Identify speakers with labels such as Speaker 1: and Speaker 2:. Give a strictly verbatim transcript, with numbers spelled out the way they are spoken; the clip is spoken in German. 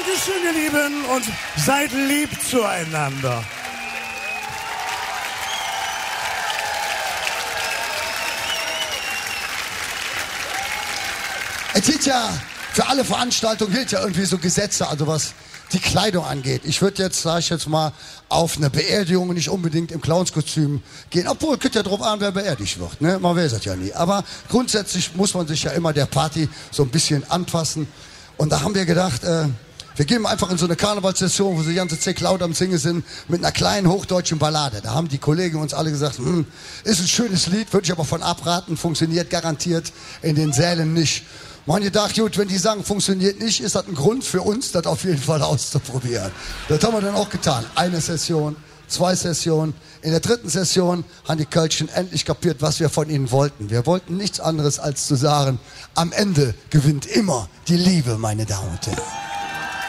Speaker 1: Dankeschön, ihr Lieben, und seid lieb zueinander.
Speaker 2: Es gilt ja, für alle Veranstaltungen gilt ja irgendwie so Gesetze, also was die Kleidung angeht. Ich würde jetzt, sage ich jetzt mal, auf eine Beerdigung nicht unbedingt im Clownskostüm gehen. Obwohl, könnte ja drauf an, wer beerdigt wird. Ne? Man weiß es ja nie. Aber grundsätzlich muss man sich ja immer der Party so ein bisschen anpassen. Und da haben wir gedacht, äh, wir gehen einfach in so eine Karnevalssession, wo sie die ganze Zeit laut am Singen sind, mit einer kleinen hochdeutschen Ballade. Da haben die Kollegen uns alle gesagt, hm, ist ein schönes Lied, würde ich aber von abraten, funktioniert garantiert in den Sälen nicht. Man hat gedacht, gut, wenn die sagen, funktioniert nicht, ist das ein Grund für uns, das auf jeden Fall auszuprobieren. Das haben wir dann auch getan. Eine Session, zwei Sessionen. In der dritten Session haben die Kölschen endlich kapiert, was wir von ihnen wollten. Wir wollten nichts anderes als zu sagen, am Ende gewinnt immer die Liebe, meine Damen und Herren.